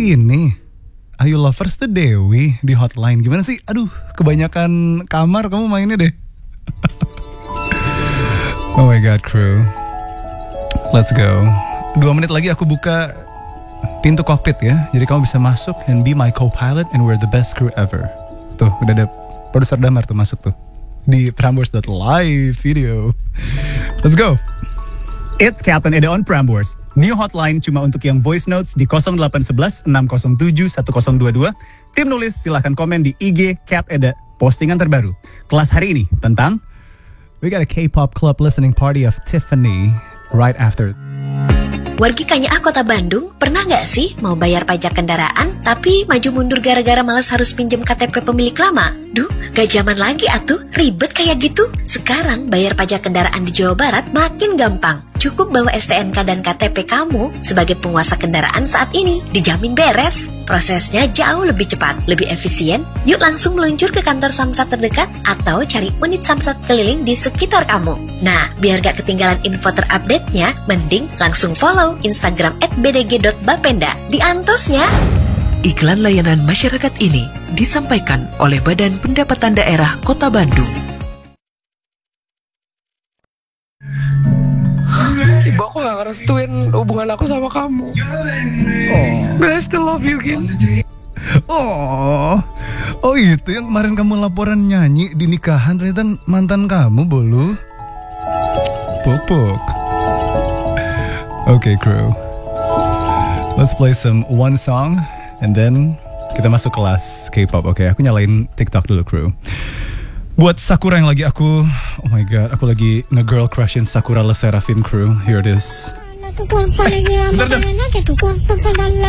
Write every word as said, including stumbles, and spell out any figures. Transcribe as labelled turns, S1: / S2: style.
S1: ini Ayu Lovers tuh Dewi di hotline. Gimana sih? Aduh, kebanyakan kamar kamu mainnya deh. Oh my god, crew. Let's go. Dua menit lagi aku buka pintu cockpit ya. Jadi kamu bisa masuk and be my co-pilot and we're the best crew ever. Tuh, udah ada produser Damar tuh masuk tuh di Prambors dot live video. Let's go.
S2: It's Captain Eda on Prambors. New hotline cuma untuk yang voice notes di nol delapan satu satu enam nol tujuh satu nol dua dua. Tim nulis silahkan komen di I G Cap Eda. Postingan terbaru. Kelas hari ini tentang
S1: We got a K-pop club listening party of Tiffany right after.
S3: Wargi Kanyaah Kota Bandung, pernah nggak sih mau bayar pajak kendaraan tapi maju mundur gara-gara malas harus pinjem K T P pemilik lama? Duh, gak zaman lagi atuh, ribet kayak gitu. Sekarang bayar pajak kendaraan di Jawa Barat makin gampang. Cukup bawa S T N K dan K T P kamu sebagai penguasa kendaraan saat ini, dijamin beres. Prosesnya jauh lebih cepat, lebih efisien. Yuk langsung meluncur ke kantor Samsat terdekat atau cari unit Samsat keliling di sekitar kamu. Nah, biar gak ketinggalan info terupdate-nya, mending langsung follow Instagram at b d g dot bapenda. Diantosnya.
S4: Iklan layanan masyarakat ini disampaikan oleh Badan Pendapatan Daerah Kota Bandung.
S5: Ibu aku gak ngerestuin hubungan aku sama kamu. Oh. But I still love you, Gin.
S1: Oh, oh itu yang kemarin kamu laporan nyanyi di nikahan ternyata mantan kamu, Bolu. Pupuk. Oke, okay, crew. Let's play some one song and then kita masuk kelas K-pop. Oke, okay, aku nyalain TikTok dulu, crew. Buat Sakura yang lagi aku, oh my god, aku lagi nge-girl crushin Sakura Le Sserafim, crew. Here it is. Eh, bentar, bentar.